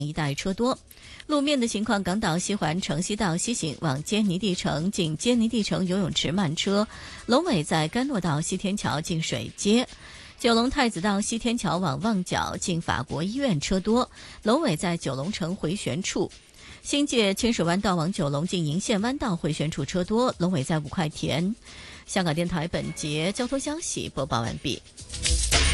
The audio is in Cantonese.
一带车多。路面的情况，港岛西环城西道西行往坚尼地城近坚尼地城游泳池慢车，龙尾在甘诺道西天桥近水街。九龙太子道西天桥往旺角近法国医院车多，龙尾在九龙城回旋处。新界清水湾道往九龙近银线湾道回旋处车多，龙尾在五块田。香港电台本节交通消息播报完毕。